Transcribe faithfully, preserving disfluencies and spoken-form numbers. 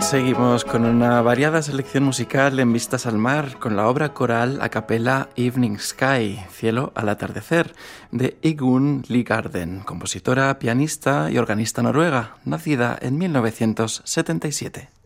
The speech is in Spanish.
Seguimos con una variada selección musical en Vistas al Mar, con la obra coral a capela Evening Sky, Cielo al atardecer, de Igunn Ligarden, compositora, pianista y organista noruega, nacida en mil novecientos setenta y siete.